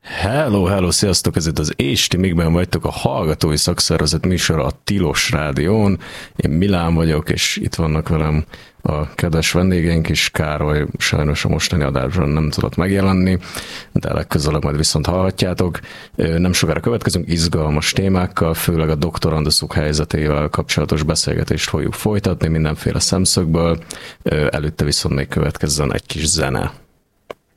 Hello, sziasztok! Ez itt az Ésti Mikben vagytok, a Hallgatói Szakszervezet műsora a Tilos Rádión. Én Milán vagyok, és itt vannak velem a kedves vendégeink is. Károly sajnos a mostani adásban nem tudott megjelenni, de legközelebb majd viszont hallhatjátok. Nem sokára következünk izgalmas témákkal, főleg a doktoranduszok helyzetével kapcsolatos beszélgetést fogjuk folytatni mindenféle szemszögből. Előtte viszont még következzen egy kis zene.